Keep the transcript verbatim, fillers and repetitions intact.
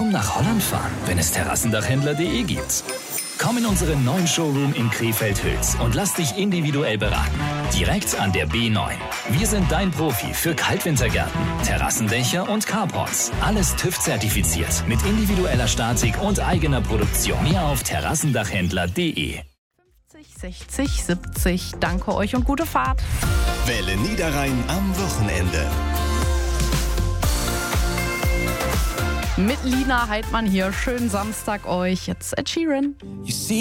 Warum nach Holland fahren, wenn es terrassendachhändler punkt de gibt? Komm in unseren neuen Showroom in Krefeld-Hüls und lass dich individuell beraten. Direkt an der B neun. Wir sind dein Profi für Kaltwintergärten, Terrassendächer und Carports. Alles TÜV-zertifiziert mit individueller Statik und eigener Produktion. Mehr auf terrassendachhändler punkt de. sechzig siebzig. Danke euch und gute Fahrt. Welle Niederrhein am Wochenende. Mit Lina Heidmann hier. Schönen Samstag euch. Jetzt Ed Sheeran.